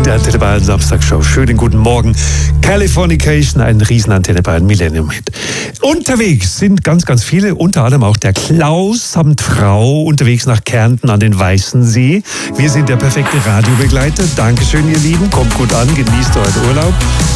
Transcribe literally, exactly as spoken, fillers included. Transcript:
der Antenne Bayern Samstagshow. Schönen guten Morgen. Californication, ein Riesenantenne Bayern Millennium Hit. Unterwegs sind ganz, ganz viele, unter anderem auch der Klaus samt Frau, unterwegs nach Kärnten an den Weißensee. Wir sind der perfekte Radiobegleiter. Dankeschön, ihr Lieben. Kommt gut an, genießt euren Urlaub.